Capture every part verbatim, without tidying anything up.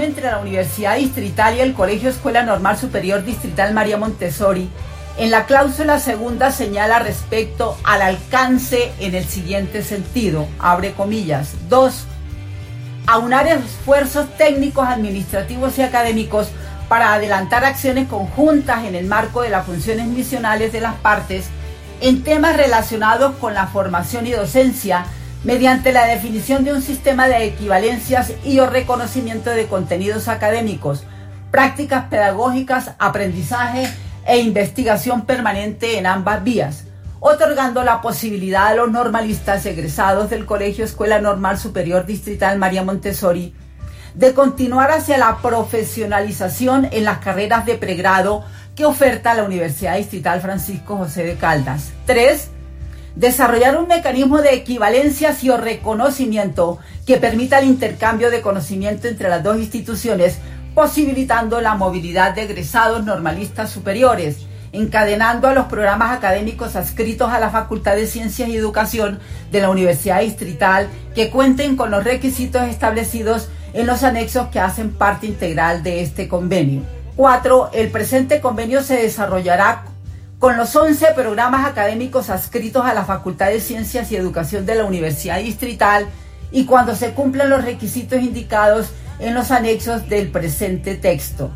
entre la Universidad Distrital y el Colegio Escuela Normal Superior Distrital María Montessori, en la cláusula segunda señala respecto al alcance en el siguiente sentido, abre comillas, dos, aunar esfuerzos técnicos, administrativos y académicos para adelantar acciones conjuntas en el marco de las funciones misionales de las partes en temas relacionados con la formación y docencia, mediante la definición de un sistema de equivalencias y o reconocimiento de contenidos académicos, prácticas pedagógicas, aprendizaje e investigación permanente en ambas vías, otorgando la posibilidad a los normalistas egresados del Colegio Escuela Normal Superior Distrital María Montessori de continuar hacia la profesionalización en las carreras de pregrado que oferta la Universidad Distrital Francisco José de Caldas. tres. Desarrollar un mecanismo de equivalencias y o reconocimiento que permita el intercambio de conocimiento entre las dos instituciones, posibilitando la movilidad de egresados normalistas superiores, encadenando a los programas académicos adscritos a la Facultad de Ciencias y Educación de la Universidad Distrital que cuenten con los requisitos establecidos en los anexos que hacen parte integral de este convenio. cuatro. El presente convenio se desarrollará con los once programas académicos adscritos a la Facultad de Ciencias y Educación de la Universidad Distrital y cuando se cumplan los requisitos indicados en los anexos del presente texto.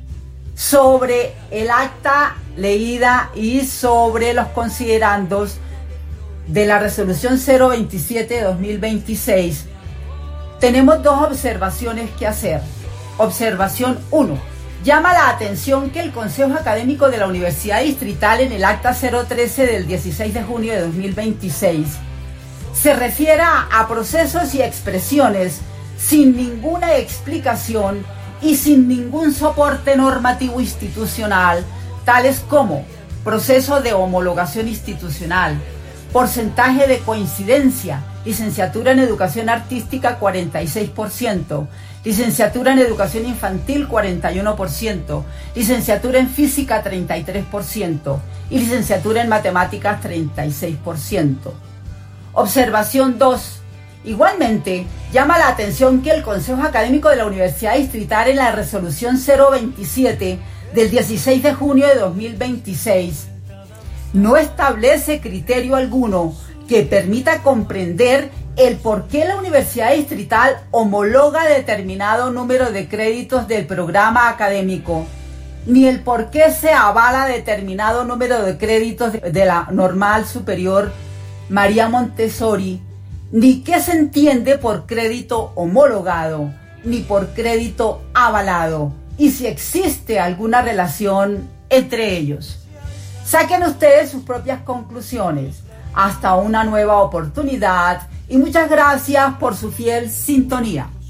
Sobre el acta leída y sobre los considerandos de la resolución cero veintisiete de dos mil veintiséis, tenemos dos observaciones que hacer. Observación uno. Llama la atención que el Consejo Académico de la Universidad Distrital en el acta cero trece del dieciséis de junio de dos mil veintiséis se refiera a procesos y expresiones sin ninguna explicación y sin ningún soporte normativo institucional, tales como proceso de homologación institucional, porcentaje de coincidencia, licenciatura en Educación Artística cuarenta y seis por ciento, licenciatura en Educación Infantil cuarenta y uno por ciento, licenciatura en Física treinta y tres por ciento y licenciatura en Matemáticas treinta y seis por ciento. Observación dos. Igualmente, llama la atención que el Consejo Académico de la Universidad Distrital en la resolución cero veintisiete del dieciséis de junio de dos mil veintiséis no establece criterio alguno que permita comprender el por qué la Universidad Distrital homologa determinado número de créditos del programa académico, ni el por qué se avala determinado número de créditos de la Normal Superior María Montessori, ni qué se entiende por crédito homologado, ni por crédito avalado, y si existe alguna relación entre ellos. Saquen ustedes sus propias conclusiones. Hasta una nueva oportunidad y muchas gracias por su fiel sintonía.